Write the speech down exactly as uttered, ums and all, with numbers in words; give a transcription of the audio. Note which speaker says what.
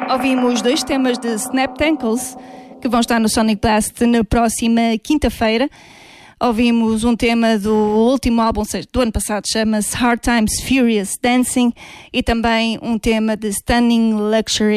Speaker 1: Ouvimos dois temas de Snap Tankles que vão estar no Sonic Blast na próxima quinta-feira. Ouvimos um tema do último álbum, ou seja, do ano passado, chama-se Hard Times Furious Dancing, e também um tema de Stunning Luxury